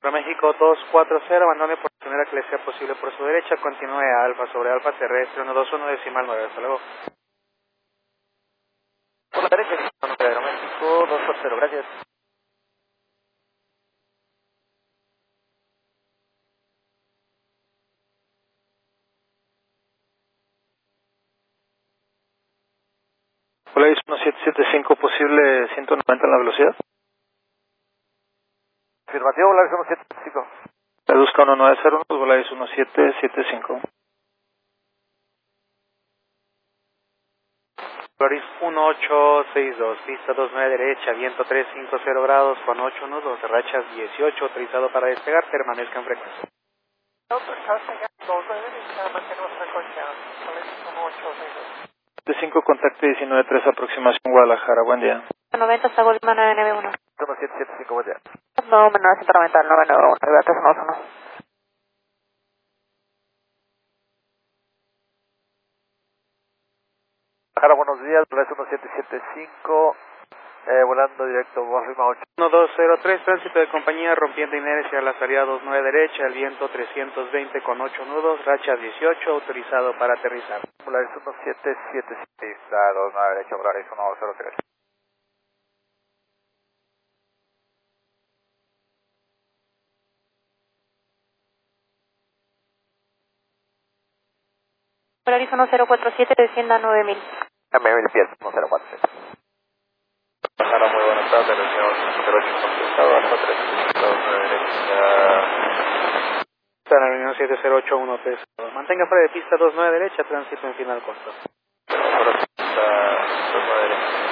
México 240, abandone por la primera que le sea posible por su derecha, continúe a Alfa sobre Alfa terrestre 121 decimal 9, hasta luego. Por la derecha, Aeroméxico 240, gracias. Volaris 1775, posible 190 en la velocidad. Afirmativo, Volaris 1775. Reduzca 1901, Volaris 1775. Volaris 1862, pista 29 derecha, viento 350 grados con 8 nudos, rachas 18, autorizado para despegar, permanezca en frecuencia. Mantenemos frecuencia, Volaris 1862. 75, contacto 193, aproximación Guadalajara, buen día. 90 hasta Goldman 991. 1775, buen día. No, 990 al 991, gracias, no. Guadalajara, buenos días, Volaris 1775, volando directo, Bafima 8. 1203, tránsito de compañía rompiendo inercia a la salida 29 derecha, el viento 320 con 8 nudos, rachas 18, autorizado para aterrizar. Volaris 1775, pista 29 derecha, Volaris 103. Volaris 1047, descienda a 9000. A 9000 pies, 1047. Guadalajara, muy buenas tardes, el señor 08 contestado, Alfa 329 derecha. Está en la reunión 70813. Mantenga fuera de pista 29 derecha, tránsito en final corto. Ahora sí, está 29 derecha.